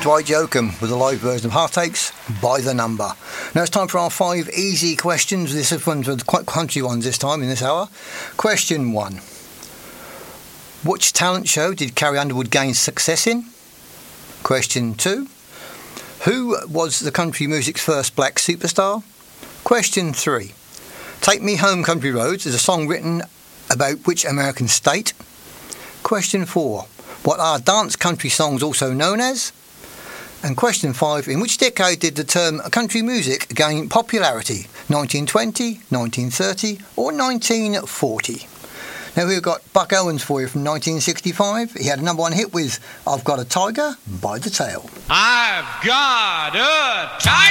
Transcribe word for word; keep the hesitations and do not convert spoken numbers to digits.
Dwight Yoakam with a live version of Heartaches by the Number. Now it's time for our five easy questions. This is one of quite country ones this time in this hour. Question one. Which talent show did Carrie Underwood gain success in? Question two. Who was the country music's first black superstar? Question three. Take Me Home Country Roads is a song written about which American state? Question four. What are dance country songs also known as? And question five. In which decade did the term country music gain popularity? nineteen twenty, nineteen thirty or nineteen forty? Now we've got Buck Owens for you from nineteen sixty-five. He had a number one hit with I've Got a Tiger by the Tail. I've got a tiger.